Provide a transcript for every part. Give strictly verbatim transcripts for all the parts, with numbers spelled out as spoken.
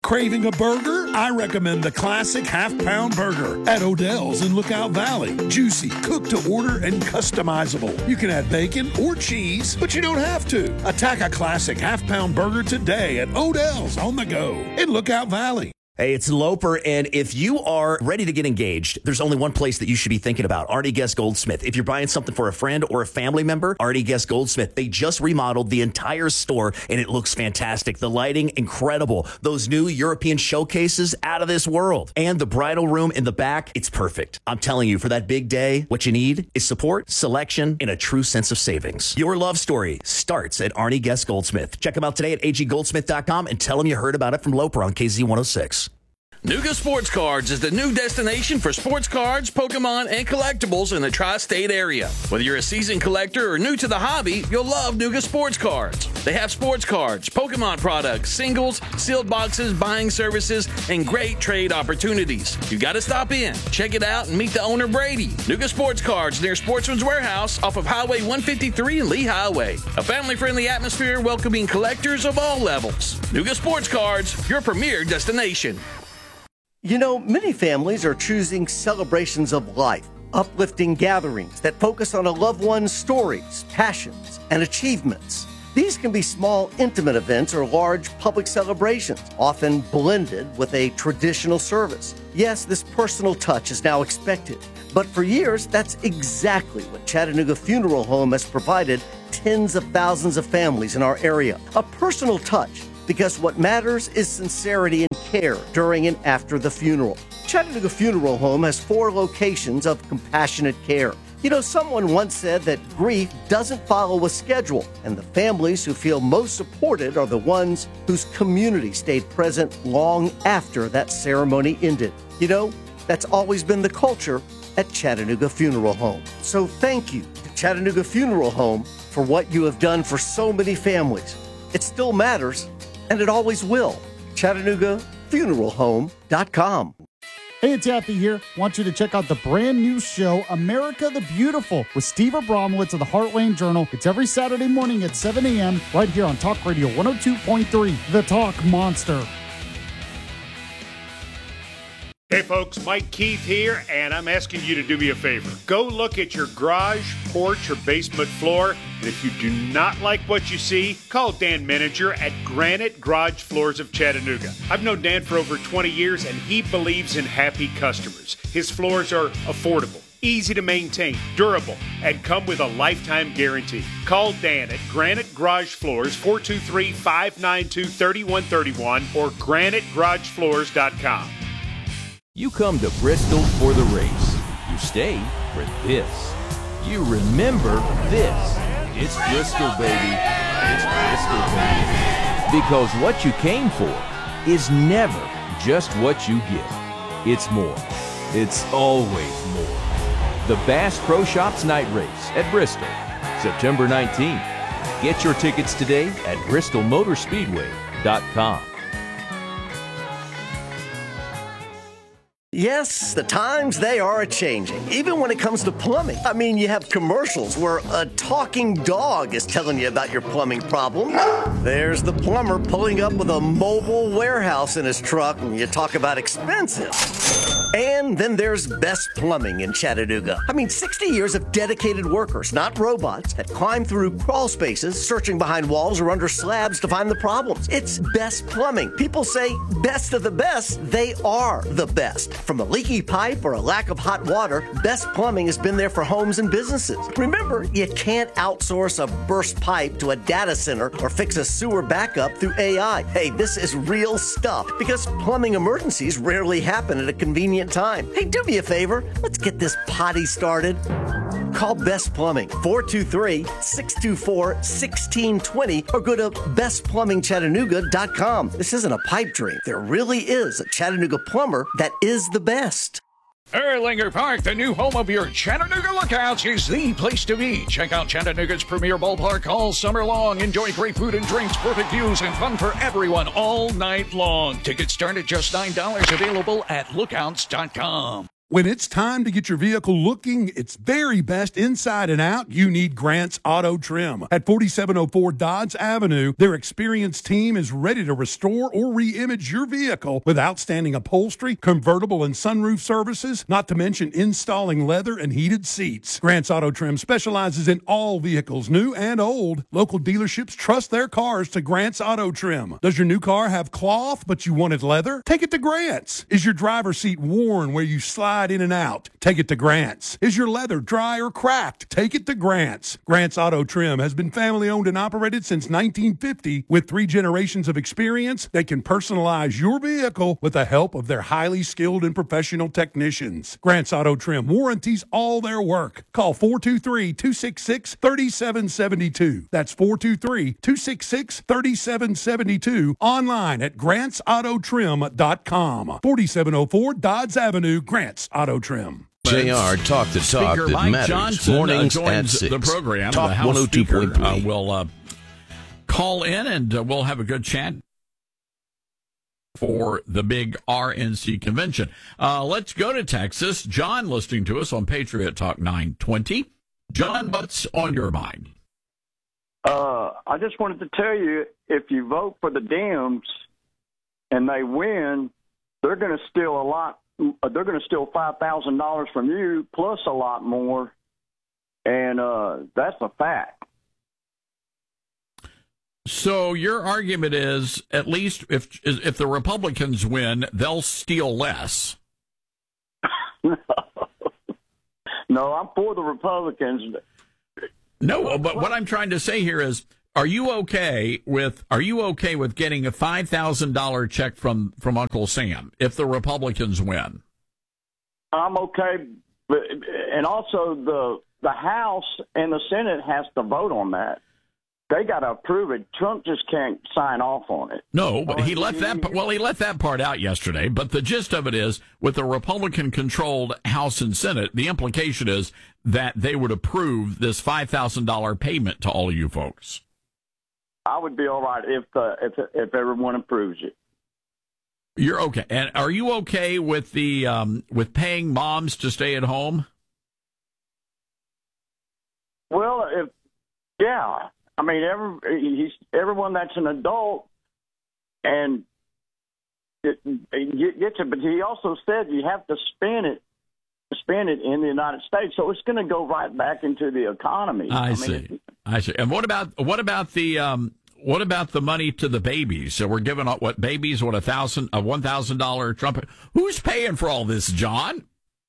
Craving a burger? I recommend the classic half-pound burger at Odell's in Lookout Valley. Juicy, cooked to order, and customizable. You can add bacon or cheese, but you don't have to. Attack a classic half-pound burger today at Odell's on the go in Lookout Valley. Hey, it's Loper, and if you are ready to get engaged, there's only one place that you should be thinking about, Artie Guest Goldsmith. If you're buying something for a friend or a family member, Artie Guest Goldsmith. They just remodeled the entire store, and it looks fantastic. The lighting, incredible. Those new European showcases, out of this world. And the bridal room in the back, it's perfect. I'm telling you, for that big day, what you need is support, selection, and a true sense of savings. Your love story starts at Artie Guest Goldsmith. Check them out today at a g goldsmith dot com and tell them you heard about it from Loper on K Z one oh six. Nuga Sports Cards is the new destination for sports cards, Pokemon, and collectibles in the tri-state area. Whether you're a seasoned collector or new to the hobby, you'll love Nuga Sports Cards. They have sports cards, Pokemon products, singles, sealed boxes, buying services, and great trade opportunities. You got to stop in, check it out, and meet the owner, Brady. Nuga Sports Cards near Sportsman's Warehouse off of Highway one fifty-three and Lee Highway. A family-friendly atmosphere welcoming collectors of all levels. Nuga Sports Cards, your premier destination. You know, many families are choosing celebrations of life, uplifting gatherings that focus on a loved one's stories, passions, and achievements. These can be small, intimate events or large public celebrations, often blended with a traditional service. Yes, this personal touch is now expected, but for years, that's exactly what Chattanooga Funeral Home has provided tens of thousands of families in our area. A personal touch, because what matters is sincerity and care during and after the funeral. Chattanooga Funeral Home has four locations of compassionate care. You know, someone once said that grief doesn't follow a schedule, and the families who feel most supported are the ones whose community stayed present long after that ceremony ended. You know, that's always been the culture at Chattanooga Funeral Home. So thank you to Chattanooga Funeral Home for what you have done for so many families. It still matters, and it always will. Chattanooga Funeral Home dot com. Hey, it's Yappy here. Want you to check out the brand new show, America the Beautiful, with Steve Abramowitz of the Heartland Journal. It's every Saturday morning at seven a.m. right here on Talk Radio one oh two point three, The Talk Monster. Hey folks, Mike Keith here, and I'm asking you to do me a favor. Go look at your garage, porch, or basement floor, and if you do not like what you see, call Dan Menninger at Granite Garage Floors of Chattanooga. I've known Dan for over twenty years, and he believes in happy customers. His floors are affordable, easy to maintain, durable, and come with a lifetime guarantee. Call Dan at Granite Garage Floors, four two three, five nine two, three one three one or granite garage floors dot com. You come to Bristol for the race. You stay for this. You remember this. It's Bristol, baby. It's Bristol, baby. Because what you came for is never just what you get. It's more. It's always more. The Bass Pro Shops Night Race at Bristol, September nineteenth. Get your tickets today at bristol motor speedway dot com. Yes, the times, they are a-changing, even when it comes to plumbing. I mean, you have commercials where a talking dog is telling you about your plumbing problem. There's the plumber pulling up with a mobile warehouse in his truck, and you talk about expensive. And then there's Best Plumbing in Chattanooga. I mean, sixty years of dedicated workers, not robots, that climb through crawl spaces, searching behind walls or under slabs to find the problems. It's Best Plumbing. People say best of the best. They are the best. From a leaky pipe or a lack of hot water, Best Plumbing has been there for homes and businesses. Remember, you can't outsource a burst pipe to a data center or fix a sewer backup through A I. Hey, this is real stuff, because plumbing emergencies rarely happen at a convenient time. Hey, do me a favor. Let's get this potty started. Call Best Plumbing, four two three, six two four, one six two zero, or go to best plumbing chattanooga dot com. This isn't a pipe dream. There really is a Chattanooga plumber that is the best. Erlanger Park, the new home of your Chattanooga Lookouts, is the place to be. Check out Chattanooga's premier ballpark all summer long. Enjoy great food and drinks, perfect views, and fun for everyone all night long. Tickets start at just nine dollars, available at lookouts dot com. When it's time to get your vehicle looking its very best inside and out, you need Grant's Auto Trim. At forty-seven oh four Dodge Avenue, their experienced team is ready to restore or re-image your vehicle with outstanding upholstery, convertible and sunroof services, not to mention installing leather and heated seats. Grant's Auto Trim specializes in all vehicles, new and old. Local dealerships trust their cars to Grant's Auto Trim. Does your new car have cloth but you wanted leather? Take it to Grant's. Is your driver's seat worn where you slide in and out? Take it to Grant's. Is your leather dry or cracked? Take it to Grant's. Grant's Auto Trim has been family owned and operated since nineteen fifty. With three generations of experience, they can personalize your vehicle with the help of their highly skilled and professional technicians. Grant's Auto Trim warranties all their work. Call four two three, two six six, three seven seven two. That's four two three, two six six, three seven seven two. Online at grants auto trim dot com. forty-seven oh four Dodge Avenue, Grant's Auto Trim. J R Talk the Talk Speaker that Mike matters. Johnson Mornings uh, at joins six. the program. Talk the House one oh two point three. Speaker uh, will uh, call in, and uh, we'll have a good chat for the big R N C convention. Uh, let's go to Texas. John listening to us on Patriot Talk nine twenty. John, what's on your mind? Uh, I just wanted to tell you, if you vote for the Dems and they win, they're going to steal a lot. They're going to steal five thousand dollars from you, plus a lot more, and uh, that's a fact. So your argument is, at least if if the Republicans win, they'll steal less. No, I'm for the Republicans. No, but what I'm trying to say here is, are you okay with are you okay with getting a five thousand dollar check from, from Uncle Sam if the Republicans win? I'm okay, but and also the the House and the Senate has to vote on that. They got to approve it. Trump just can't sign off on it. No, but he left that well. He left that part out yesterday. But the gist of it is, with the Republican-controlled House and Senate, the implication is that they would approve this five thousand dollar payment to all you folks. I would be all right if uh, if if everyone approves it. You're okay, and are you okay with the um, with paying moms to stay at home? Well, if yeah. I mean, every he's everyone that's an adult, and it, it gets it. But he also said you have to spend it, spend it in the United States, so it's going to go right back into the economy. I, I see. Mean, I see. And what about what about the um, what about the money to the babies? So we're giving out what babies? What a thousand, a one thousand dollar Trump? Who's paying for all this, John?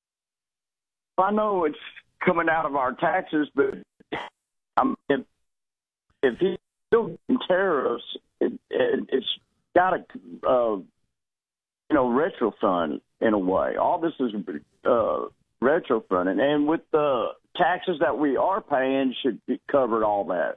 I know it's coming out of our taxes, but um, if if he's still tariffs, it, it, it's got a uh, you know retro fund in a way. All this is uh, retro funding, and with the taxes that we are paying, should be covered all that.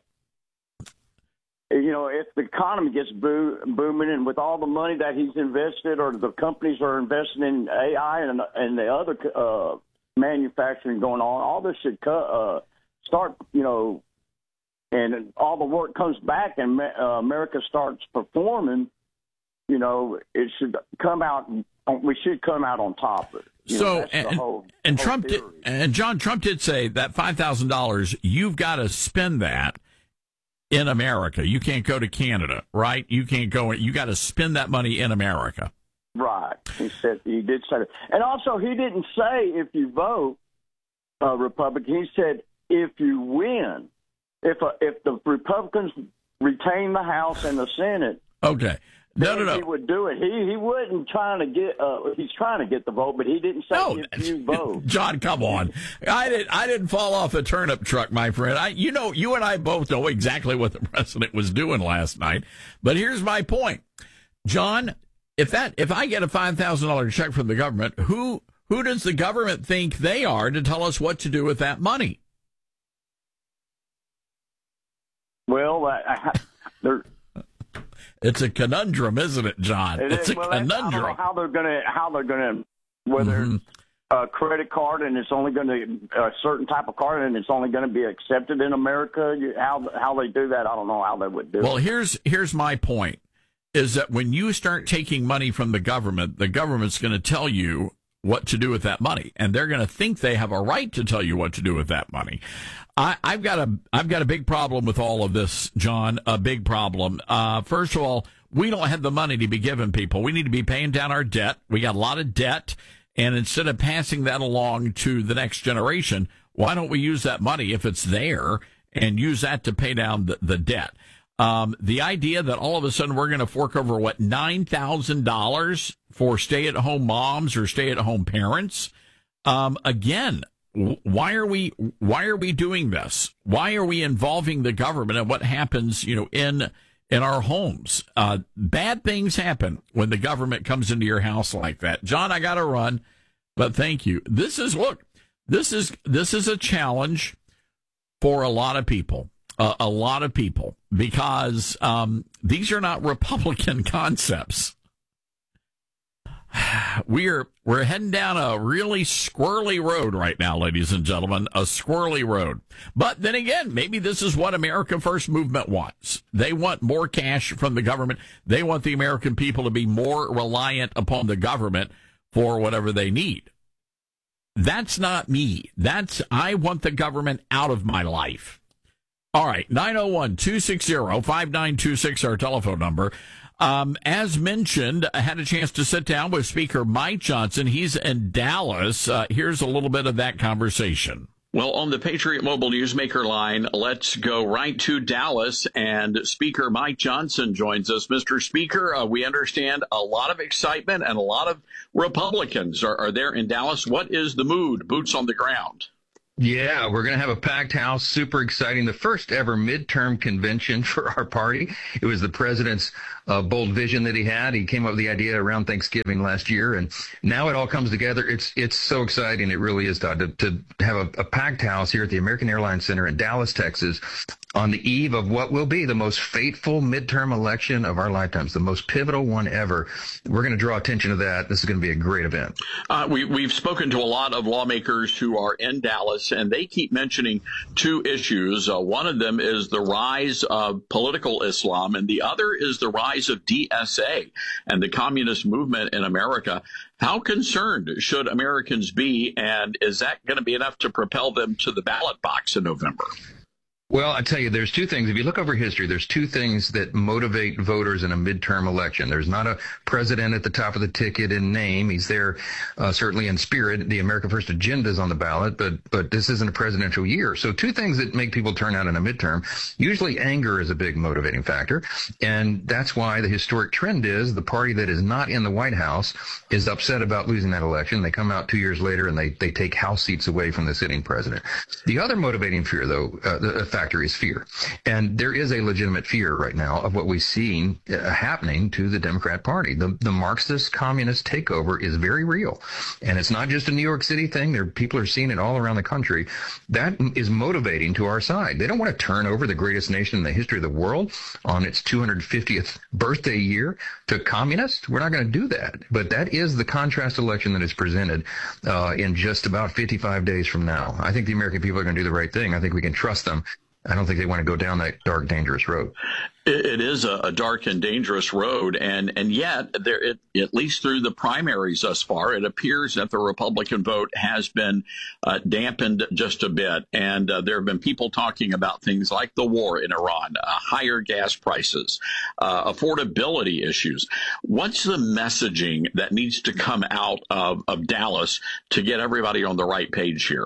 You know, if the economy gets boo- booming, and with all the money that he's invested, or the companies are investing in A I and and the other uh, manufacturing going on, all this should co- uh, start. You know. And all the work comes back, and uh, America starts performing. You know, it should come out. We should come out on top of it. You so, know, that's and, the whole, and whole Trump did, theory. and John Trump did say that five thousand dollars. You've got to spend that in America. You can't go to Canada, right? You can't go. You got to spend that money in America. Right. He said he did say that, and also he didn't say if you vote uh, Republican. He said if you win. If uh, if the Republicans retain the House and the Senate, okay, no, no, no, he would do it. He he wasn't trying to get. Uh, he's trying to get the vote, but he didn't say no, if you vote. John, come on, I didn't. I didn't fall off a turnip truck, my friend. I, you know, you and I both know exactly what the president was doing last night. But here's my point, John. If that if I get a five thousand dollar check from the government, who who does the government think they are to tell us what to do with that money? Well, I, I, it's a conundrum, isn't it, John? It it's is, a well, conundrum. I don't know how they're going to how they're going to whether Mm-hmm. it's a credit card and it's only going to a certain type of card and it's only going to be accepted in America. You, how how they do that, I don't know how they would do well, it. Well, here's here's my point: is that when you start taking money from the government, the government's going to tell you what to do with that money, and they're going to think they have a right to tell you what to do with that money. I, I've got a I've got a big problem with all of this, John. A big problem. Uh, first of all, we don't have the money to be giving people. We need to be paying down our debt. We got a lot of debt, and instead of passing that along to the next generation, why don't we use that money if it's there and use that to pay down the, the debt? Um, the idea that all of a sudden we're going to fork over, what, nine thousand dollars for stay-at-home moms or stay-at-home parents, um, again, why are we why are we doing this? Why are we involving the government in what happens, you know, in in our homes? Uh, bad things happen when the government comes into your house like that. John, I got to run, but thank you. This is look, this is this is a challenge for a lot of people, uh, a lot of people, because um, these are not Republican concepts. We're we're heading down a really squirrely road right now, ladies and gentlemen, a squirrely road. But then again, maybe this is what America First movement wants. They want more cash from the government. They want the American people to be more reliant upon the government for whatever they need. That's not me. That's I want the government out of my life. All right, nine oh one, two six zero, five nine two six, our telephone number. Um, as mentioned, I had a chance to sit down with Speaker Mike Johnson. He's in Dallas. Uh, here's a little bit of that conversation. Well, on the Patriot Mobile Newsmaker line, let's go right to Dallas, and Speaker Mike Johnson joins us. Mister Speaker, uh, we understand a lot of excitement and a lot of Republicans are, are there in Dallas. What is the mood, boots on the ground? Yeah, we're going to have a packed house. Super exciting. The first ever midterm convention for our party. It was the president's uh, bold vision that he had. He came up with the idea around Thanksgiving last year, and now it all comes together. It's it's so exciting. It really is, Todd, to, to have a, a packed house here at the American Airlines Center in Dallas, Texas, on the eve of what will be the most fateful midterm election of our lifetimes, the most pivotal one ever. We're going to draw attention to that. This is going to be a great event. Uh, we, we've spoken to a lot of lawmakers who are in Dallas, and they keep mentioning two issues. Uh, one of them is the rise of political Islam, and the other is the rise of D S A and the communist movement in America. How concerned should Americans be, and is that going to be enough to propel them to the ballot box in November? Well, I tell you, there's two things. If you look over history, there's two things that motivate voters in a midterm election. There's not a president at the top of the ticket in name. He's there uh, certainly in spirit. The America First agenda is on the ballot, but but this isn't a presidential year. So two things that make people turn out in a midterm. Usually anger is a big motivating factor, and that's why the historic trend is the party that is not in the White House is upset about losing that election. They come out two years later and they, they take House seats away from the sitting president. The other motivating fear, though, uh, the fact factor is fear. And there is a legitimate fear right now of what we've seen uh, happening to the Democrat Party. The, the Marxist communist takeover is very real. And it's not just a New York City thing. There, people are seeing it all around the country. That is motivating to our side. They don't want to turn over the greatest nation in the history of the world on its two hundred fiftieth birthday year to communists. We're not going to do that. But that is the contrast election that is presented uh, in just about fifty-five days from now. I think the American people are going to do the right thing. I think we can trust them. I don't think they want to go down that dark, dangerous road. It, it is a, a dark and dangerous road, and and yet there, it, at least through the primaries thus far, it appears that the Republican vote has been uh, dampened just a bit. And uh, there have been people talking about things like the war in Iran, uh, higher gas prices, uh, affordability issues. What's the messaging that needs to come out of, of Dallas to get everybody on the right page here?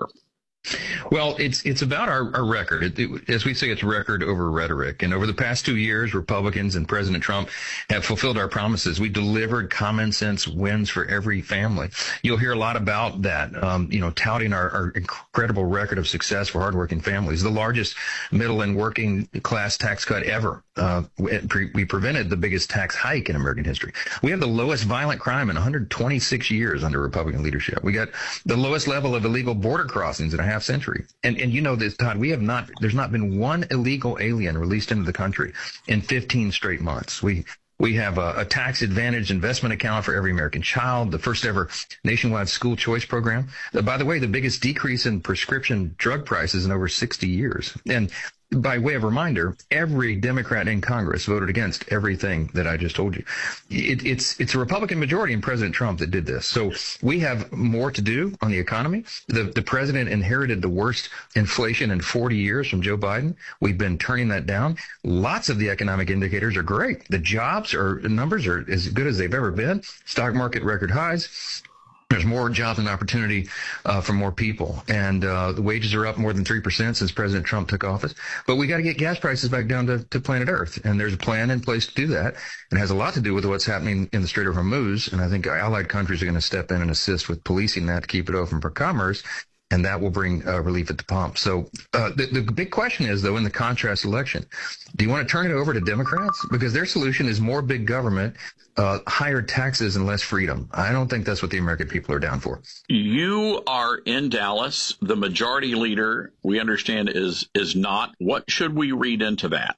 Well, it's it's about our, our record. It, it, as we say, it's record over rhetoric. And over the past two years, Republicans and President Trump have fulfilled our promises. We delivered common sense wins for every family. You'll hear a lot about that, um, you know, touting our, our incredible record of success for hardworking families, the largest middle and working class tax cut ever. Uh, we, we prevented the biggest tax hike in American history. We have the lowest violent crime in one hundred twenty-six years under Republican leadership. We got the lowest level of illegal border crossings in a half century. And and you know this, Todd, we have not, there's not been one illegal alien released into the country in fifteen straight months. We we have a, a tax advantage investment account for every American child, the first ever nationwide school choice program. Uh, by the way, the biggest decrease in prescription drug prices in over sixty years. And by way of reminder, every Democrat in Congress voted against everything that I just told you. It, it's it's a Republican majority in President Trump that did this. So we have more to do on the economy. The, the president inherited the worst inflation in forty years from Joe Biden. We've been turning that down. Lots of the economic indicators are great. The jobs are numbers are as good as they've ever been. Stock market record highs. There's more jobs and opportunity uh, for more people. And uh, the wages are up more than three percent since President Trump took office. But we got to get gas prices back down to, to planet Earth. And there's a plan in place to do that. And it has a lot to do with what's happening in the Strait of Hormuz. And I think allied countries are going to step in and assist with policing that to keep it open for commerce. And that will bring uh, relief at the pump. So uh, the, the big question is, though, in the contrast election, do you want to turn it over to Democrats? Because their solution is more big government, uh, higher taxes, and less freedom. I don't think that's what the American people are down for. You are in Dallas. The majority leader, we understand, is is not. What should we read into that?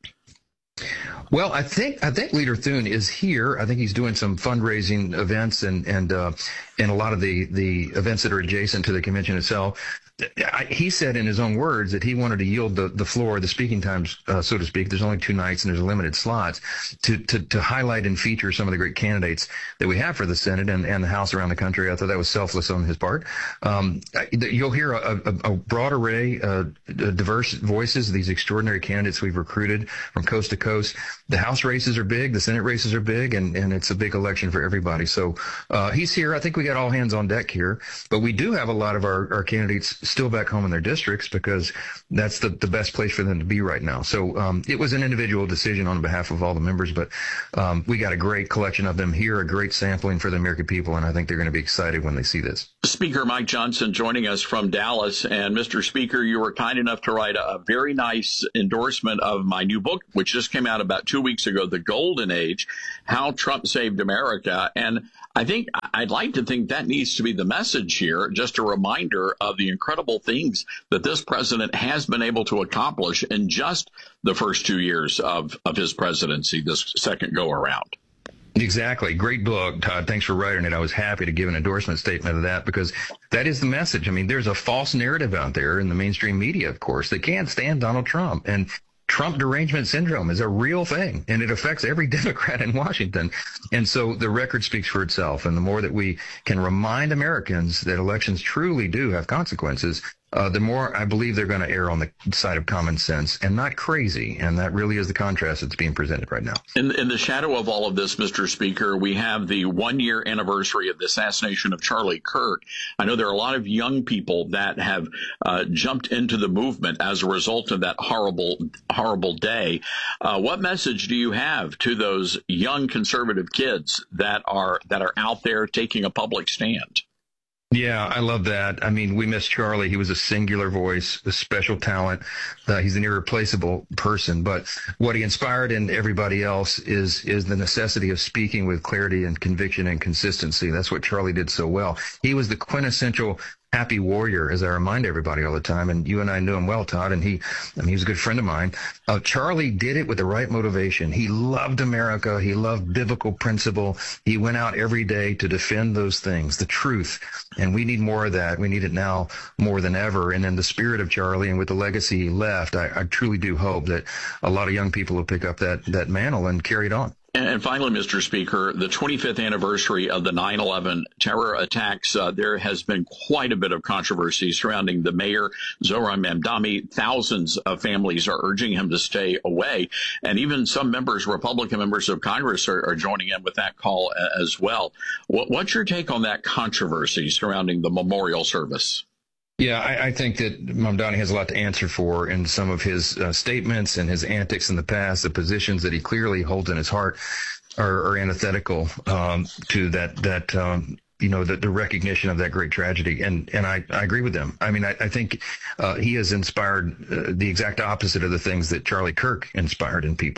Well, I think I think Leader Thune is here. I think he's doing some fundraising events and and uh, and a lot of the the events that are adjacent to the convention itself. I, he said in his own words that he wanted to yield the, the floor, the speaking times, uh, so to speak. There's only two nights and there's limited slots to, to, to highlight and feature some of the great candidates that we have for the Senate and, and the House around the country. I thought that was selfless on his part. Um, you'll hear a, a, a broad array, uh, diverse voices, these extraordinary candidates we've recruited from coast to coast. The House races are big, the Senate races are big, and, and it's a big election for everybody. So uh, he's here. I think we got all hands on deck here, but we do have a lot of our, our candidates still back home in their districts because that's the, the best place for them to be right now. So um, it was an individual decision on behalf of all the members, but um, we got a great collection of them here, a great sampling for the American people, and I think they're going to be excited when they see this. Speaker Mike Johnson joining us from Dallas. And Mister Speaker, you were kind enough to write a very nice endorsement of my new book, which just came out about two weeks ago, The Golden Age, How Trump Saved America. And I think I'd like to think that needs to be the message here, just a reminder of the incredible things that this president has been able to accomplish in just the first two years of, of his presidency, this second go around. Exactly. Great book, Todd. Thanks for writing it. I was happy to give an endorsement statement of that because that is the message. I mean, there's a false narrative out there in the mainstream media, of course. They can't stand Donald Trump. And Trump derangement syndrome is a real thing, and it affects every Democrat in Washington. And so the record speaks for itself. And the more that we can remind Americans that elections truly do have consequences, Uh, the more I believe they're going to err on the side of common sense and not crazy. And that really is the contrast that's being presented right now. In, in the shadow of all of this, Mister Speaker, we have the one-year anniversary of the assassination of Charlie Kirk. I know there are a lot of young people that have uh, jumped into the movement as a result of that horrible, horrible day. Uh, what message do you have to those young conservative kids that are that are out there taking a public stand? Yeah, I love that. I mean, we miss Charlie. He was a singular voice, a special talent. Uh, he's an irreplaceable person. But what he inspired in everybody else is is the necessity of speaking with clarity and conviction and consistency. That's what Charlie did so well. He was the quintessential happy warrior, as I remind everybody all the time. And you and I knew him well, Todd, and he, I mean, he was a good friend of mine. Uh, Charlie did it with the right motivation. He loved America. He loved biblical principle. He went out every day to defend those things, the truth. And we need more of that. We need it now more than ever. And in the spirit of Charlie and with the legacy he left, I, I truly do hope that a lot of young people will pick up that, that mantle and carry it on. And finally, Mister Speaker, the twenty-fifth anniversary of the nine eleven terror attacks, uh, there has been quite a bit of controversy surrounding the mayor, Zohran Mamdani. Thousands of families are urging him to stay away. And even some members, Republican members of Congress, are, are joining in with that call as well. What, what's your take on that controversy surrounding the memorial service? Yeah, I, I think that Mamdani has a lot to answer for in some of his uh, statements and his antics in the past. The positions that he clearly holds in his heart are, are antithetical um, to that, that um, you know, the, the recognition of that great tragedy. And and I, I agree with them. I mean, I, I think uh, he has inspired uh, the exact opposite of the things that Charlie Kirk inspired in people.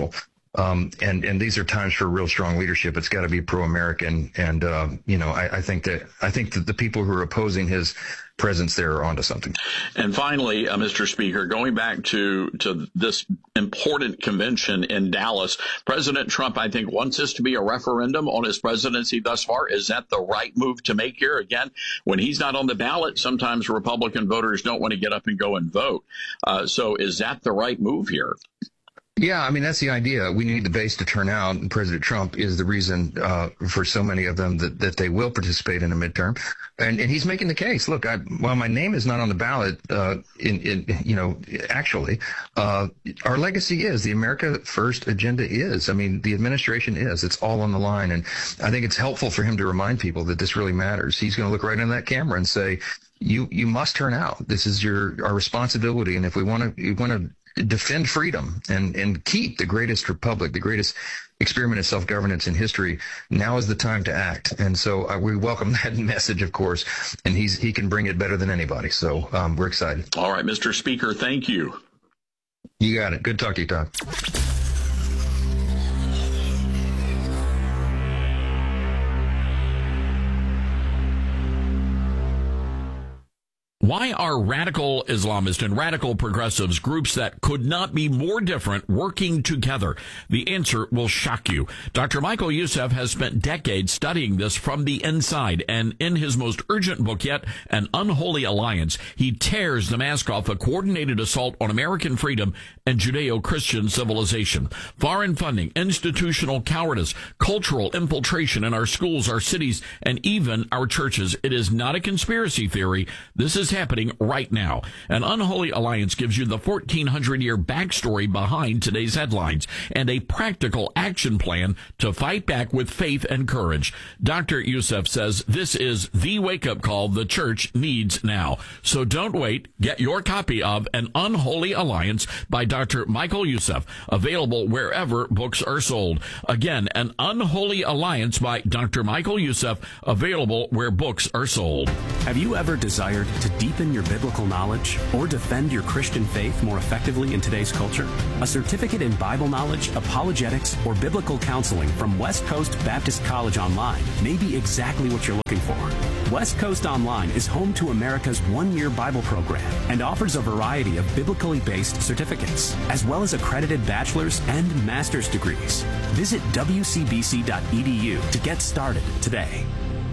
Um, and, and these are times for real strong leadership. It's got to be pro-American. And, uh, you know, I, I think that I think that the people who are opposing his presence there are onto something. And finally, uh, Mister Speaker, going back to, to this important convention in Dallas, President Trump, I think, wants this to be a referendum on his presidency thus far. Is that the right move to make here? Again, when he's not on the ballot, sometimes Republican voters don't want to get up and go and vote. Uh, so is that the right move here? Yeah, I mean, that's the idea. We need the base to turn out, and President Trump is the reason uh, for so many of them that, that they will participate in a midterm. And, and he's making the case. Look, I, while my name is not on the ballot, uh, in, in you know, actually, uh, our legacy is, the America First agenda is. I mean, the administration is. It's all on the line. And I think it's helpful for him to remind people that this really matters. He's going to look right into that camera and say, you you must turn out. This is your our responsibility. And if we want to, we want to defend freedom and, and keep the greatest republic, the greatest experiment of self-governance in history, now is the time to act. And so uh, we welcome that message, of course, and he's he can bring it better than anybody. So um, we're excited. All right, Mister Speaker, thank you. You got it. Good talk to you, Todd. Why are radical Islamists and radical progressives, groups that could not be more different, working together? The answer will shock you. Doctor Michael Youssef has spent decades studying this from the inside, and in his most urgent book yet, An Unholy Alliance, he tears the mask off a coordinated assault on American freedom and Judeo-Christian civilization. Foreign funding, institutional cowardice, cultural infiltration in our schools, our cities, and even our churches. It is not a conspiracy theory. This is happening right now. An Unholy Alliance gives you the fourteen hundred year backstory behind today's headlines and a practical action plan to fight back with faith and courage. Doctor Youssef says this is the wake-up call the church needs now. So don't wait. Get your copy of An Unholy Alliance by Doctor Michael Youssef, available wherever books are sold. Again, An Unholy Alliance by Doctor Michael Youssef, available where books are sold. Have you ever desired to deepen your biblical knowledge or defend your Christian faith more effectively in today's culture? A certificate in Bible knowledge, apologetics, or biblical counseling from West Coast Baptist College Online may be exactly what you're looking for. West Coast Online is home to America's one-year Bible program and offers a variety of biblically based certificates, as well as accredited bachelor's and master's degrees. Visit w c b c dot e d u to get started today.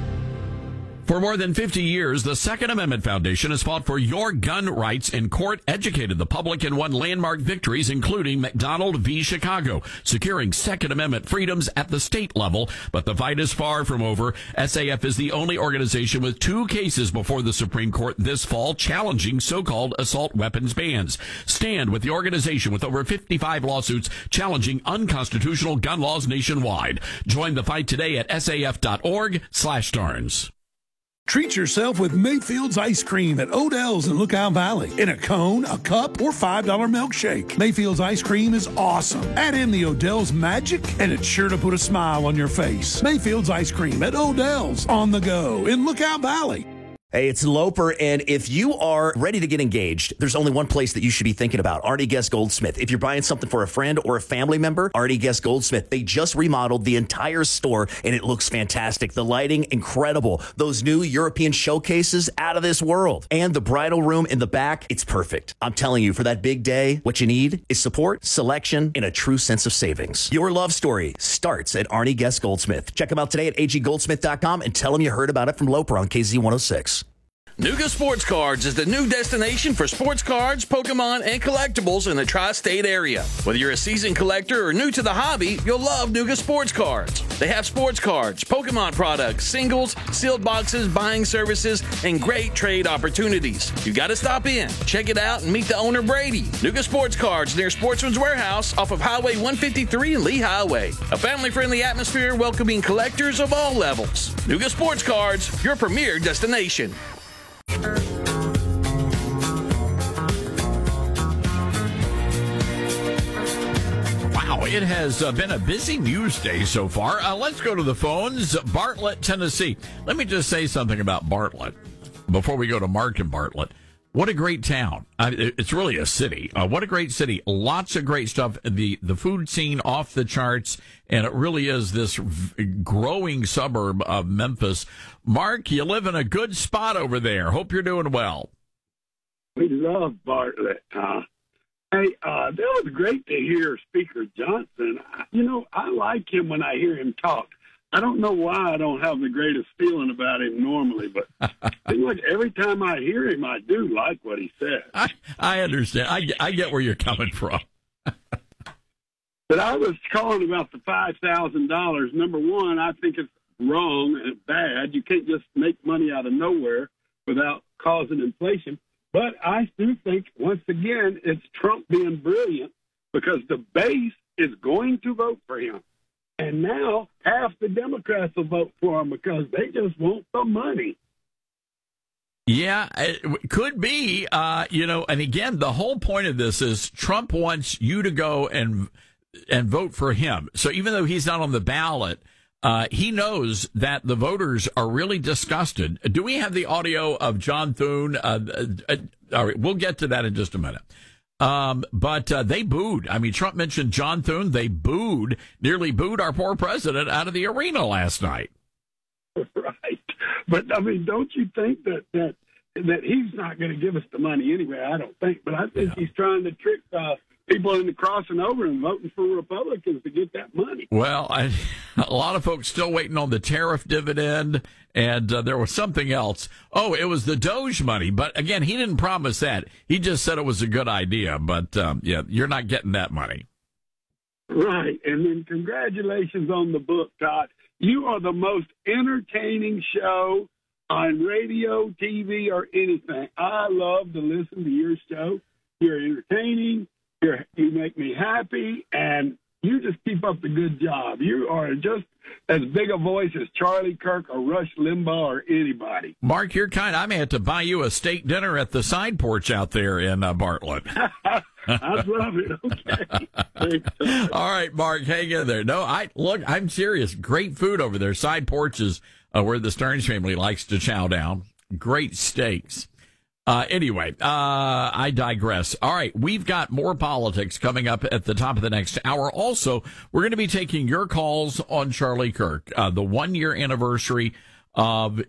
For more than fifty years, the Second Amendment Foundation has fought for your gun rights in court, educated the public, and won landmark victories, including McDonald v. Chicago, securing Second Amendment freedoms at the state level. But the fight is far from over. S A F is the only organization with two cases before the Supreme Court this fall challenging so-called assault weapons bans. Stand with the organization with over fifty-five lawsuits challenging unconstitutional gun laws nationwide. Join the fight today at s a f dot org slash starnes. Treat yourself with Mayfield's ice cream at Odell's in Lookout Valley. In a cone, a cup, or five dollar milkshake. Mayfield's ice cream is awesome. Add in the Odell's magic, and it's sure to put a smile on your face. Mayfield's ice cream at Odell's on the go in Lookout Valley. Hey, it's Loper, and if you are ready to get engaged, there's only one place that you should be thinking about, Artie Guest Goldsmith. If you're buying something for a friend or a family member, Artie Guest Goldsmith. They just remodeled the entire store, and it looks fantastic. The lighting, incredible. Those new European showcases, out of this world. And the bridal room in the back, it's perfect. I'm telling you, for that big day, what you need is support, selection, and a true sense of savings. Your love story starts at Artie Guest Goldsmith. Check them out today at a g goldsmith dot com and tell them you heard about it from Loper on K Z one oh six. Nuga Sports Cards is the new destination for sports cards, Pokemon, and collectibles in the tri-state area. Whether you're a seasoned collector or new to the hobby, you'll love Nuga Sports Cards. They have sports cards, Pokemon products, singles, sealed boxes, buying services, and great trade opportunities. You got to stop in, check it out, and meet the owner, Brady. Nuga Sports Cards near Sportsman's Warehouse off of Highway one fifty-three and Lee Highway. A family-friendly atmosphere welcoming collectors of all levels. Nuga Sports Cards, your premier destination. Wow, it has uh, been a busy news day so far. Uh, let's go to the phones. Bartlett, Tennessee. Let me just say something about Bartlett before we go to Mark and Bartlett. What a great town. Uh, it's really a city. Uh, what a great city. Lots of great stuff. The the food scene off the charts, and it really is this v- growing suburb of Memphis. Mark, you live in a good spot over there. Hope you're doing well. We love Bartlett. Uh, hey, uh, that was great to hear Speaker Johnson. You know, I like him when I hear him talk. I don't know why I don't have the greatest feeling about him normally, but it seems like every time I hear him, I do like what he says. I, I understand. I, I get where you're coming from. But I was calling about the five thousand dollars. Number one, I think it's wrong and bad. You can't just make money out of nowhere without causing inflation. But I do think, once again, it's Trump being brilliant because the base is going to vote for him. And now half the Democrats will vote for him because they just want the money. Yeah, it could be. Uh, you know, and again, the whole point of this is Trump wants you to go and and vote for him. So even though he's not on the ballot, uh, he knows that the voters are really disgusted. Do we have the audio of John Thune? Uh, uh, all right, we'll get to that in just a minute. Um, but uh, they booed. I mean, Trump mentioned John Thune. They booed, nearly booed our poor president out of the arena last night. Right. But, I mean, don't you think that that, that he's not going to give us the money anyway? I don't think. But I think yeah. he's trying to trick uh, people into crossing over and voting for Republicans to get that money. Well, I, a lot of folks still waiting on the tariff dividend, and uh, there was something else. Oh, it was the Doge money. But, again, he didn't promise that. He just said it was a good idea. But, um, yeah, you're not getting that money. Right. And then congratulations on the book, Todd. You are the most entertaining show on radio, T V, or anything. I love to listen to your show. You're entertaining. You're, you make me happy, and you just keep up the good job. You are just as big a voice as Charlie Kirk or Rush Limbaugh or anybody. Mark, you're kind. I may have to buy you a steak dinner at the side porch out there in uh, Bartlett. I'd love it. Okay. All right, Mark, hang in there. No, I look. I'm serious. Great food over there. Side porches uh, where the Stearns family likes to chow down. Great steaks. Uh, anyway, uh, I digress. All right, we've got more politics coming up at the top of the next hour. Also, we're going to be taking your calls on Charlie Kirk, uh, the one-year anniversary of